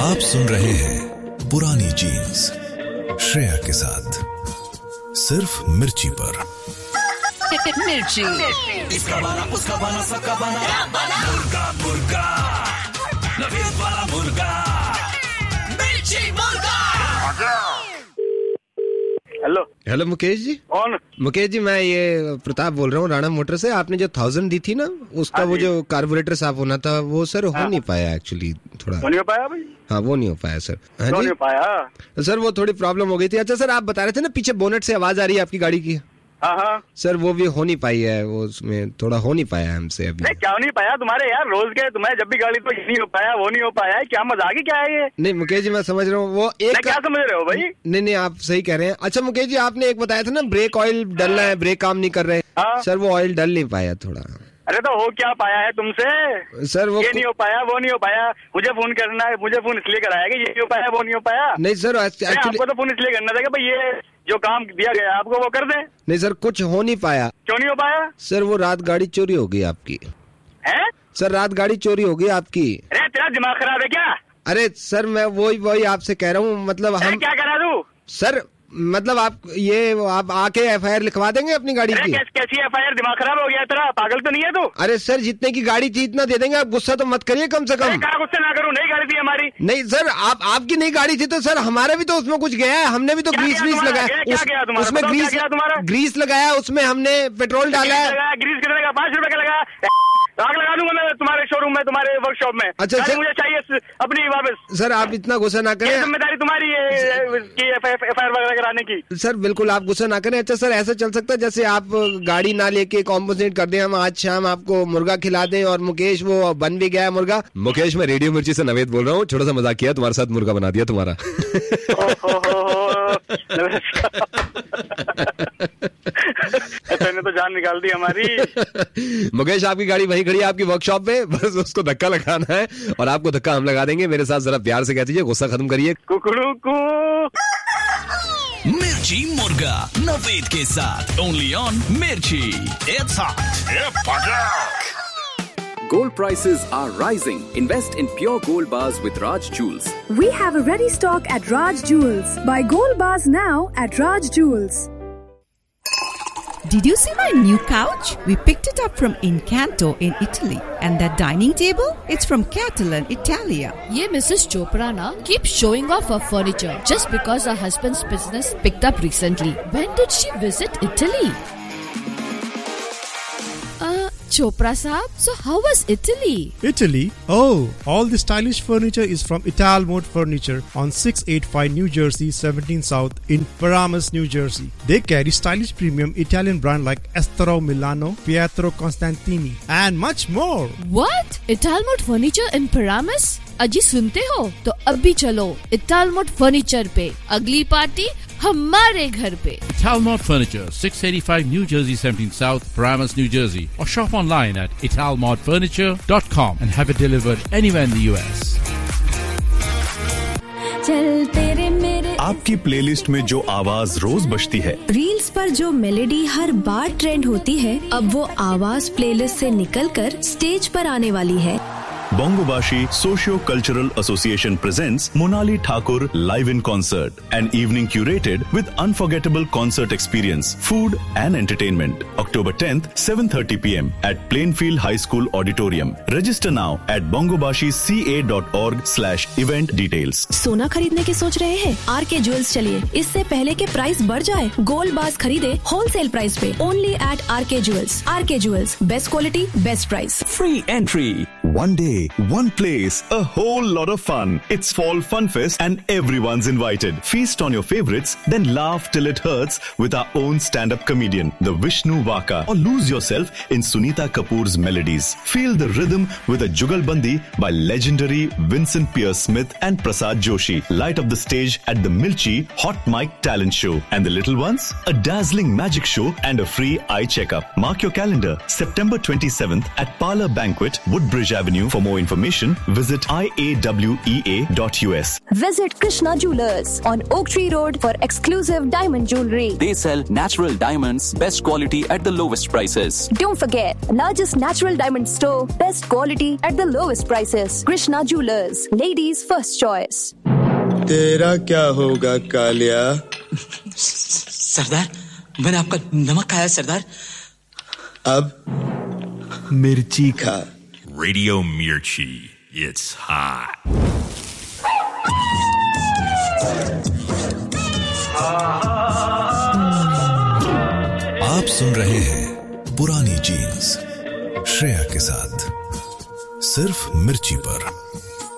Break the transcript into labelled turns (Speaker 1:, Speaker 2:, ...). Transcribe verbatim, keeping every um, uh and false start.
Speaker 1: आप सुन रहे हैं पुरानी जीन्स श्रेया के साथ सिर्फ मिर्ची पर।
Speaker 2: मिर्ची,
Speaker 3: इसका बना उसका बना सबका बना मुर्गा मुर्गा नवीद वाला मुर्गा मिर्ची मुर्गा।
Speaker 4: Hello
Speaker 5: hello Mukesh ji.
Speaker 4: कौन?
Speaker 5: मुकेश जी मैं ये प्रताप बोल रहा हूँ राणा मोटर से। आपने जो थाउजेंड दी थी ना उसका वो जो कार्बोरेटर साफ होना था वो सर हो नहीं पाया एक्चुअली। थोड़ा
Speaker 4: वो नहीं हो पाया भाई?
Speaker 5: हाँ वो नहीं हो पाया सर। हाँ
Speaker 4: नहीं
Speaker 5: जी
Speaker 4: हो पाया
Speaker 5: सर, वो थोड़ी प्रॉब्लम हो गई थी। अच्छा सर, आप बता रहे थे ना पीछे बोनेट से आवाज आ रही है आपकी गाड़ी की।
Speaker 4: हाँ हाँ
Speaker 5: सर वो भी हो नहीं पाई है, वो उसमें थोड़ा हो नहीं पाया हमसे अभी।
Speaker 4: नहीं क्या नहीं पाया तुम्हारे यार, रोज के तुम्हें जब भी गाड़ी तो ये नहीं हो पाया वो नहीं हो पाया है, क्या मजाक ही क्या है ये?
Speaker 5: नहीं मुकेश जी मैं समझ रहा हूँ वो एक
Speaker 4: क्या समझ रहे हो भाई?
Speaker 5: नहीं नहीं आप सही कह रहे हैं। अच्छा मुकेश जी आपने एक बताया था ना ब्रेक ऑयल डलना है, ब्रेक काम नहीं कर रहे।
Speaker 4: हाँ?
Speaker 5: सर वो ऑयल डल नहीं पाया थोड़ा।
Speaker 4: अरे तो हो क्या पाया है तुमसे?
Speaker 5: सर वो
Speaker 4: ये नहीं हो पाया वो नहीं हो पाया, मुझे फोन करना है, मुझे फोन इसलिए कराया कि ये नहीं हो पाया वो नहीं हो पाया।
Speaker 5: नहीं सर एक्चुअली
Speaker 4: आपको तो फोन इसलिए करना था कि भाई ये जो काम दिया गया आपको वो कर दे।
Speaker 5: नहीं सर कुछ हो नहीं पाया।
Speaker 4: क्यों नहीं हो पाया?
Speaker 5: सर वो रात गाड़ी चोरी हो गई आपकी।
Speaker 4: है
Speaker 5: सर रात गाड़ी चोरी हो गई आपकी।
Speaker 4: अरे तेरा दिमाग खराब है क्या?
Speaker 5: अरे सर मैं वही वही आपसे कह रहा हूँ, मतलब हम
Speaker 4: क्या करा दूं?
Speaker 5: सर मतलब आप ये आप आके एफ आई आर लिखवा देंगे अपनी गाड़ी की।
Speaker 4: कैस, कैसी एफ आई आर? दिमाग खराब हो गया तेरा, पागल तो नहीं है तू?
Speaker 5: अरे सर जितने की गाड़ी थी इतना दे देंगे, आप गुस्सा तो मत करिए कम से कम।
Speaker 4: क्या गुस्सा ना करूं, नई गाड़ी थी हमारी।
Speaker 5: नहीं सर आप आपकी नई गाड़ी थी तो सर हमारा भी तो उसमें कुछ गया है, हमने भी तो ग्रीस व्रीस लगाया उसमें, ग्रीस ग्रीस लगाया उसमें, हमने पेट्रोल डाला है।
Speaker 4: ग्रीस कितने का? पाँच रुपए का लगा। आग लगा दूंगा मैं तुम्हारे शोरूम में, तुम्हारे वर्कशॉप में।
Speaker 5: अच्छा सर
Speaker 4: मुझे चाहिए अपनी वापस।
Speaker 5: सर आप इतना गुस्सा ना करें,
Speaker 4: जिम्मेदारी तुम्हारी है की एफ आई आर वगैरह कराने की।
Speaker 5: सर बिल्कुल आप गुस्सा ना करें। अच्छा सर ऐसा चल सकता है जैसे आप गाड़ी ना लेके कॉम्पोजिट कर दें, हम आज शाम आपको मुर्गा खिला दें और मुकेश वो बन भी गया मुर्गा। मुकेश मैं रेडियो मिर्ची से नवेद बोल रहा हूँ, छोटा सा मजाक किया, तुम्हारे साथ मुर्गा बना दिया तुम्हारा।
Speaker 4: तो जान निकाल दी हमारी।
Speaker 5: मुकेश आपकी गाड़ी वहीं खड़ी है आपकी वर्कशॉप पे, बस उसको धक्का लगाना है और आपको धक्का हम लगा देंगे। मेरे साथ जरा प्यार से कह दीजिए, गुस्सा खत्म करिए।
Speaker 4: कुकड़ू कू
Speaker 3: मिर्ची मुर्गा नवेद के साथ ओनली ऑन मिर्ची। It's hot.
Speaker 6: Gold prices are rising. Invest in pure gold bars with Raj Jewels.
Speaker 7: We have a ready stock at Raj Jewels. Buy gold bars now at Raj Jewels.
Speaker 2: Did you see my new couch? We picked it up from Incanto in Italy. And that dining table? It's from Catalan, Italia.
Speaker 8: Ye Missus Chopra na keeps showing off her furniture just because her husband's business picked up recently. When did she visit Italy? Uh, Chopra Saab, so how was Italy?
Speaker 9: Italy? Oh, all the stylish furniture is from Ital Mode Furniture on six eighty-five New Jersey, seventeen South in Paramus, New Jersey. They carry stylish premium Italian brand like Estero Milano, Pietro Constantini and much more.
Speaker 8: What? Ital Mode Furniture in Paramus? अजी सुनते हो तो अभी चलो इटालमोड furniture पे, अगली party हमारे घर पे।
Speaker 10: Italmod Furniture, six eighty-five New Jersey, seventeen South, Paramus, New Jersey, or shop online at italmod furniture dot com and have it delivered anywhere in the U S.
Speaker 7: चल तेरे मेरे
Speaker 1: आपकी प्लेलिस्ट में जो आवाज रोज बजती है,
Speaker 7: रील्स पर जो मेलोडी हर बार ट्रेंड होती है, अब वो आवाज प्लेलिस्ट से निकलकर स्टेज पर आने वाली है।
Speaker 1: Bongobashi Socio-Cultural Association presents Monali Thakur live in concert, an evening curated with unforgettable concert experience, food and entertainment. October tenth, seven thirty p m at Plainfield High School Auditorium. Register now at bongobashi c a dot org slash event details.
Speaker 7: सोना खरीदने की सोच रहे हैं? Are के jewels चलिए, इससे पहले के प्राइस बढ़ जाए। गोल्ड बार्स खरीदे होलसेल प्राइस पे, ओनली एट आर के ज्वेल्स। आर के jewels, best quality best price.
Speaker 1: Free entry. One day, one place, a whole lot of fun. It's Fall Fun Fest and everyone's invited. Feast on your favorites, then laugh till it hurts with our own stand-up comedian, the Vishnu Vaka, or lose yourself in Sunita Kapoor's melodies. Feel the rhythm with a Jugalbandi by legendary Vincent Pierce Smith and Prasad Joshi. Light up the stage at the Milchi Hot Mic Talent Show. And the little ones? A dazzling magic show and a free eye checkup. Mark your calendar. September twenty-seventh at Parlor Banquet, Woodbridge Avenue. For more information, visit I A W E A dot U S.
Speaker 11: Visit Krishna Jewelers on Oak Tree Road for exclusive diamond jewelry.
Speaker 6: They sell natural diamonds, best quality at the lowest prices.
Speaker 11: Don't forget, largest natural diamond store, best quality at the lowest prices. Krishna Jewelers, ladies' first choice.
Speaker 12: तेरा क्या होगा कालिया?
Speaker 3: सरदार, मैंने आपका नमक खाया सरदार.
Speaker 12: अब मिर्ची खा.
Speaker 13: Radio Mirchi, it's hot.
Speaker 14: आप सुन रहे हैं पुरानी जीन्स श्रेया के साथ सिर्फ मिर्ची पर.